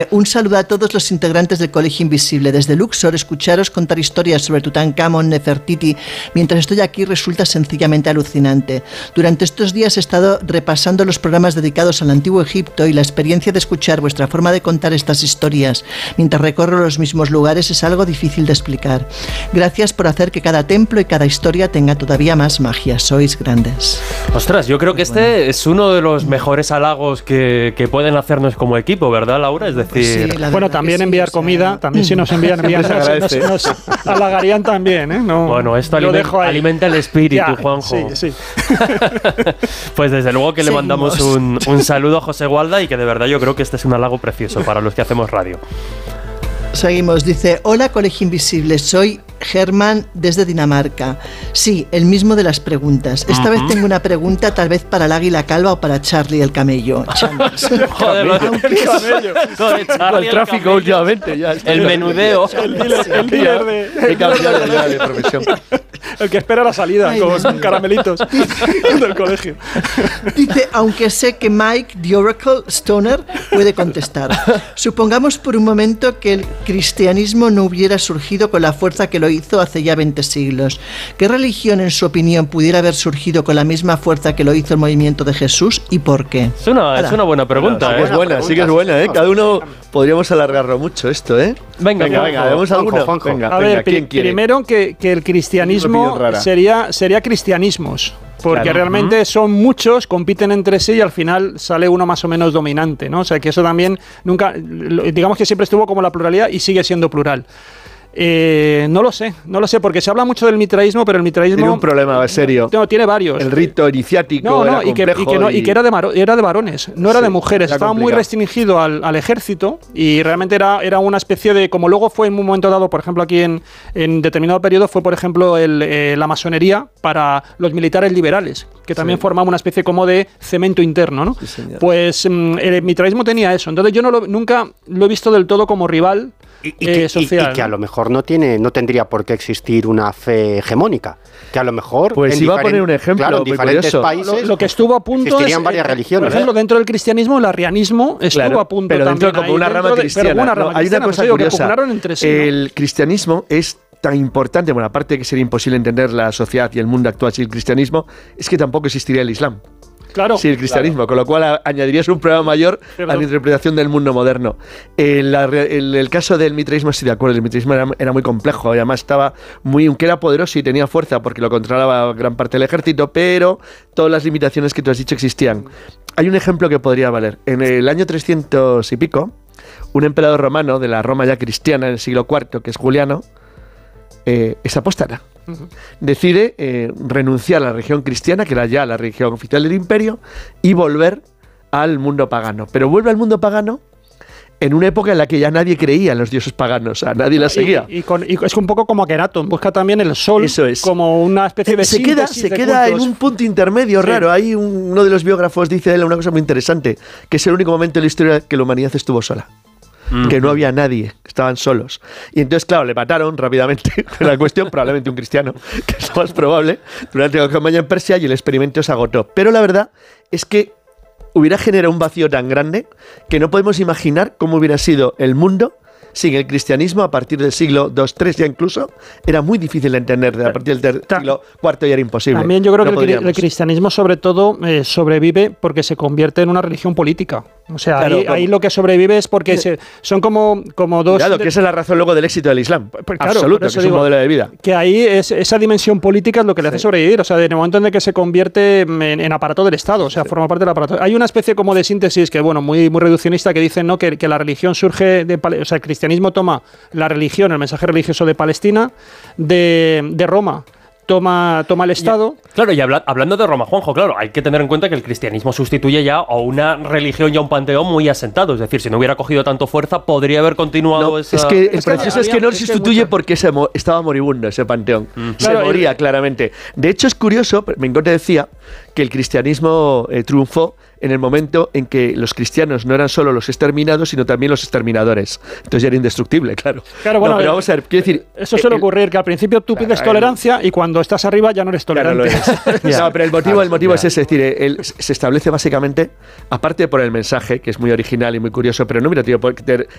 Un saludo a todos los integrantes del Colegio Invisible. Desde Luxor, escucharos contar historias sobre Tutankamón, Nefertiti, mientras estoy aquí resulta sencillamente alucinante. Durante estos días he estado repasando los programas dedicados al Antiguo Egipto y la experiencia de escuchar vuestra forma de contar estas historias mientras recorro los mismos lugares es algo difícil de explicar. Gracias por hacer que cada templo y cada historia tenga todavía más magia. Sois grandes. Ostras, yo creo que este es uno de los mejores halagos que pueden hacernos como equipo, ¿verdad, Laura? Es decir, sí, bueno, también sí, enviar comida, también si nos envían nos halagarían también, ¿eh? No, bueno, esto alimenta el espíritu, ya, Juanjo. Sí. Pues desde luego que le mandamos un saludo a José Gualda y que de verdad yo creo que este es un halago precioso para los que hacemos radio. Seguimos, dice: hola Colegio Invisible, soy Germán desde Dinamarca. Sí, el mismo de las preguntas. Esta vez tengo una pregunta tal vez para el águila calva o para Charlie el camello. Joder, el camello. El tráfico últimamente ya. El menudeo. El dealer de profesión. El que espera la salida con caramelitos del colegio. Dice, aunque sé que Mike, the Oracle Stoner, puede contestar. Supongamos por un momento que el cristianismo no hubiera surgido con la fuerza que lo hizo hace ya 20 siglos. ¿Qué religión, en su opinión, pudiera haber surgido con la misma fuerza que lo hizo el movimiento de Jesús y por qué? Es una buena pregunta. Sí, sí que es buena, ¿eh? Cada uno podríamos alargarlo mucho esto, ¿eh? Venga, ¿vemos alguno? A ver, primero que el cristianismo sería cristianismos. Porque claro, realmente son muchos, compiten entre sí y al final sale uno más o menos dominante, ¿no? O sea, que eso también nunca, digamos que siempre estuvo como la pluralidad y sigue siendo plural. No lo sé, porque se habla mucho del mitraísmo, pero el mitraísmo tiene un problema serio. No, tiene varios. El rito iniciático era complejo y que era de varones, no era de mujeres. Estaba muy restringido al ejército y realmente era una especie de, como luego fue en un momento dado, por ejemplo aquí en determinado periodo fue por ejemplo la masonería para los militares liberales, que también formaba una especie como de cemento interno, ¿no? Sí, pues el mitraísmo tenía eso. Entonces yo nunca lo he visto del todo como rival social. Y que a lo mejor no tendría por qué existir una fe hegemónica. Que a lo mejor... Pues iba a poner un ejemplo, claro, en diferentes países lo que estuvo a punto existirían varias religiones. Por ejemplo, dentro del cristianismo, el arrianismo estuvo a punto pero también. Pero como una rama cristiana. Hay una cosa curiosa. Entre sí, el cristianismo es tan importante, bueno, aparte de que sería imposible entender la sociedad y el mundo actual sin el cristianismo, es que tampoco existiría el Islam. Claro, sí, el cristianismo, con lo cual añadirías un problema mayor a la interpretación del mundo moderno. El caso del mitraísmo, estoy de acuerdo, el mitraísmo era muy complejo, y además estaba aunque era poderoso y tenía fuerza porque lo controlaba gran parte del ejército, pero todas las limitaciones que tú has dicho existían. Hay un ejemplo que podría valer. En el año 300 y pico, un emperador romano de la Roma ya cristiana en el siglo IV, que es Juliano, es apóstata. Decide renunciar a la religión cristiana, que era ya la religión oficial del imperio, y volver al mundo pagano. Pero vuelve al mundo pagano en una época en la que ya nadie creía en los dioses paganos, a nadie la seguía. Y es un poco como Akhenaton, busca también el sol como una especie de se queda en un punto intermedio raro. Ahí uno de los biógrafos dice de él una cosa muy interesante, que es el único momento en la historia que la humanidad estuvo sola. Que no había nadie, estaban solos. Y entonces, claro, le mataron rápidamente. La cuestión, probablemente un cristiano, que es lo más probable, durante la campaña en Persia, y el experimento se agotó. Pero la verdad es que hubiera generado un vacío tan grande que no podemos imaginar cómo hubiera sido el mundo sin el cristianismo a partir del siglo II, III ya incluso. Era muy difícil de entender, a partir del siglo IV ya era imposible. También yo creo que el cristianismo sobre todo sobrevive porque se convierte en una religión política. O sea, claro, ahí lo que sobrevive es porque son como dos... Claro, que esa es la razón luego del éxito del Islam. Claro, absoluto, que es un modelo de vida. Que ahí esa dimensión política es lo que le hace sobrevivir. O sea, en el momento en el que se convierte en aparato del Estado, o sea, forma parte del aparato. Hay una especie como de síntesis que, bueno, muy reduccionista, que dice, ¿no?, que la religión surge o sea, el cristianismo toma la religión, el mensaje religioso de Palestina, de Roma. Toma el Estado. Claro, y hablando de Roma, Juanjo, claro, hay que tener en cuenta que el cristianismo sustituye ya a una religión y a un panteón muy asentado. Es decir, si no hubiera cogido tanto fuerza, podría haber continuado esa... Es que el proceso es que no sustituye porque estaba moribundo ese panteón. Se moría claramente. De hecho, es curioso, Mengot decía que el cristianismo triunfó en el momento en que los cristianos no eran solo los exterminados, sino también los exterminadores. Entonces ya era indestructible, claro. Bueno, pero vamos a ver, quiero decir... Eso suele ocurrir, que al principio tú pides tolerancia y cuando estás arriba ya no eres tolerante. No, pero el motivo es ese, es decir, se establece básicamente, aparte por el mensaje, que es muy original y muy curioso, pero no hubiera tenido por qué tener